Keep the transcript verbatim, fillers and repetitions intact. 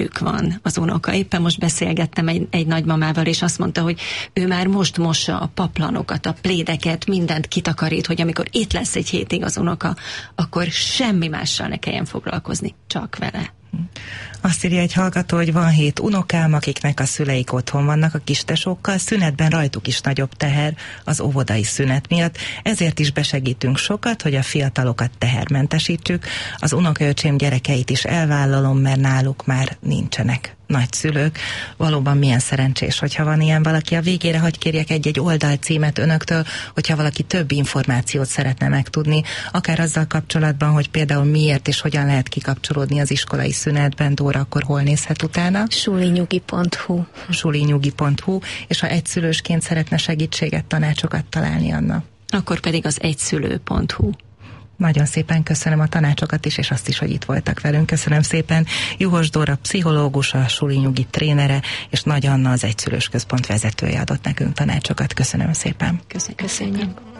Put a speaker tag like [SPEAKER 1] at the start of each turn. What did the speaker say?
[SPEAKER 1] ők van az unoka. Éppen most beszélgettem egy, egy nagymamával, és azt mondta, hogy ő már most mossa a paplanokat, a plédeket, mindent kitakarít, hogy amikor itt lesz egy hétig az unoka, akkor semmi mással ne kelljen foglalkozni, csak vele.
[SPEAKER 2] Azt írja egy hallgató, hogy van hét unokám, akiknek a szüleik otthon vannak a kistesókkal, szünetben rajtuk is nagyobb teher az óvodai szünet miatt, ezért is besegítünk sokat, hogy a fiatalokat tehermentesítsük. Az unokaöcsém gyerekeit is elvállalom, mert náluk már nincsenek nagyszülők. Valóban milyen szerencsés, hogyha van ilyen valaki. A végére hagy kérjek egy-egy oldalcímet önöktől, hogyha valaki több információt szeretne megtudni, akár azzal kapcsolatban, hogy például miért és hogyan lehet kikapcsolódni az iskolai szünetben. Dóra, akkor hol nézhet utána?
[SPEAKER 3] sulinyugi pont hu
[SPEAKER 2] sulinyugi pont hu, és ha egyszülősként szeretne segítséget, tanácsokat találni, Anna?
[SPEAKER 1] Akkor pedig az egyszülő pont hu.
[SPEAKER 2] Nagyon szépen köszönöm a tanácsokat is, és azt is, hogy itt voltak velünk. Köszönöm szépen. Juhos Dóra pszichológus, a Sulinyugi trénere, és Nagy Anna, az Egyszülős Központ vezetője adott nekünk tanácsokat. Köszönöm szépen.
[SPEAKER 1] Köszönjük. Köszönjük.